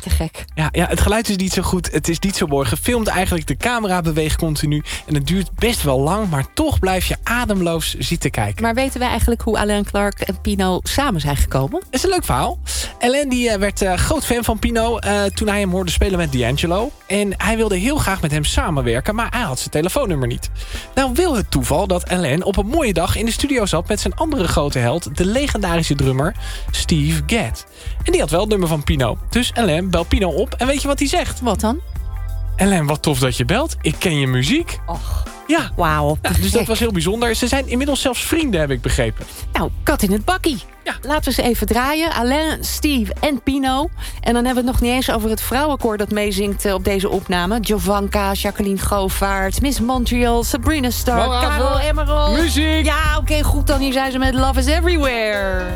te gek. Ja, het geluid is niet zo goed. Het is niet zo mooi gefilmd eigenlijk. De camera beweegt continu. En het duurt best wel lang. Maar toch blijf je ademloos zitten kijken. Maar weten we eigenlijk hoe Alain Clark en Pino samen zijn gekomen? Dat is een leuk verhaal. Alain die werd groot fan van Pino toen hij hem hoorde spelen met D'Angelo. En hij wilde heel graag met hem samenwerken, maar hij had zijn telefoonnummer niet. Nou wil het toeval dat Alain op een mooie dag in de studio zat met zijn andere grote held, de legendarische drummer Steve Gadd. En die had wel het nummer van Pino. Dus Alain belt Pino op en weet je wat hij zegt? Wat dan? Alain, wat tof dat je belt. Ik ken je muziek. Och, ja. wauw. Ja, dus dat was heel bijzonder. Ze zijn inmiddels zelfs vrienden, heb ik begrepen. Nou, kat in het bakkie. Ja. Laten we ze even draaien. Alain, Steve en Pino. En dan hebben we het nog niet eens over het vrouwenkoor dat meezingt op deze opname. Jovanka, Jacqueline Govaert, Miss Montreal, Sabrina Stark, Karel Emerald. Muziek! Ja, oké, goed dan. Hier zijn ze met Love is Everywhere.